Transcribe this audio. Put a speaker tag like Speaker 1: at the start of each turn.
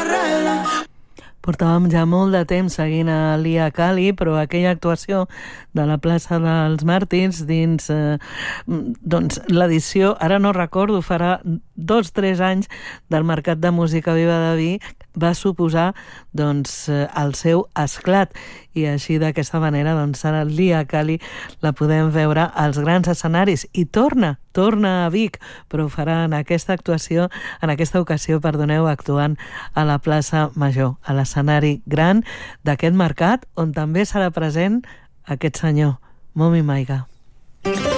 Speaker 1: Portàvem ja molt de temps seguint a Lia Kali, però aquella actuació de la plaça dels Màrtirs dins doncs l'edició, ara no recordo, farà 2-3 anys del Mercat de Música Viva de Vic, va suposar doncs el seu esclat, i així d'aquesta manera doncs ara Lia Kali la podem veure als grans escenaris, i torna a Vic, però ho farà en aquesta actuació, en aquesta ocasió, perdoneu, actuant a la plaça Major, a l'escenari gran d'aquest mercat, on també serà present aquest senyor, Momi Maiga.